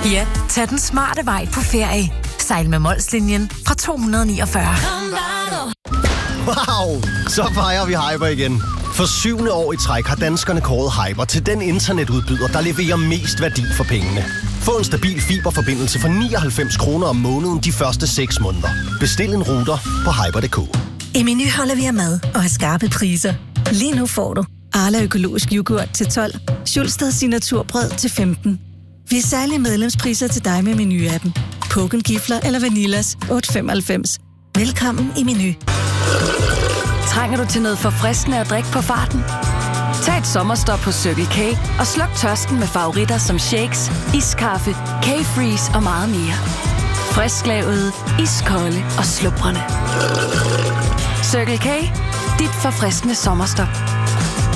Ja, tag den smarte vej på ferie. Sejl med Molslinjen fra 249. Wow, så fejrer vi Hyper igen. For 7. år i træk har danskerne kåret Hyper til den internetudbyder, der leverer mest værdi for pengene. Få en stabil fiberforbindelse for 99 kroner om måneden de første 6 måneder. Bestil en router på hyper.dk. I Meny holder vi af mad og har skarpe priser. Lige nu får du Arla økologisk yoghurt til 12, Schulstad signaturbrød til 15. Vi er særlige medlemspriser til dig med Meny-appen. Poken Gifler eller Vanillas 8,95. Velkommen i Meny. Trænger du til noget forfriskende at drikke på farten? Tag et sommerstop på Circle K og sluk tørsten med favoritter som shakes, iskaffe, K-Freeze og meget mere. Frisklavet, iskolde og slubrende. Circle K, dit forfriskende sommerstop.